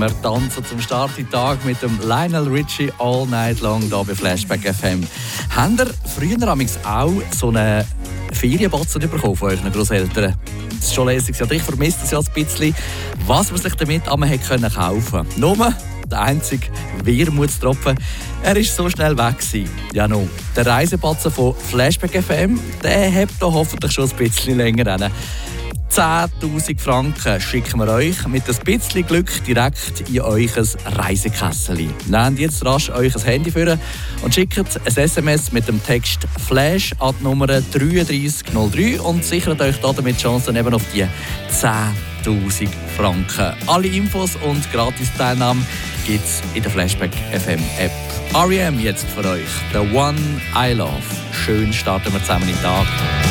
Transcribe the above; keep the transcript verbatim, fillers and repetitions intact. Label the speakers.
Speaker 1: Wir tanzen zum Start in den Tag mit dem Lionel Richie All Night Long hier bei Flashback F M. Habt ihr früher auch so eine Ferienbatzen bekommen von euren Grosseltern? Das ist schon lässig. Ich vermisse das ja ein bisschen, was man sich damit einmal hätte kaufen können. Nur der einzige Wermutstropfen, er war so schnell weg gewesen. Ja, no. Der Reisebatzen von Flashback F M, der hat da hoffentlich schon ein bisschen länger hin. zehntausend Franken schicken wir euch mit ein bisschen Glück direkt in euer Reisekessel. Nehmt jetzt rasch euch ein Handy vor und schickt ein S M S mit dem Text «Flash» an die Nummer drei drei null drei und sichert euch damit die Chancen eben auf die zehntausend Franken. Alle Infos und Gratis-Teilnahme gibt es in der Flashback F M App. R E M jetzt für euch, «The One I Love». Schön starten wir zusammen in den Tag.